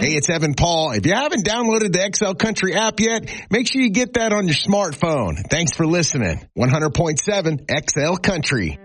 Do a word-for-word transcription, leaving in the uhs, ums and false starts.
Hey, it's Evan Paul. If you haven't downloaded the X L Country app yet, make sure you get that on your smartphone. Thanks for listening. one hundred point seven X L Country.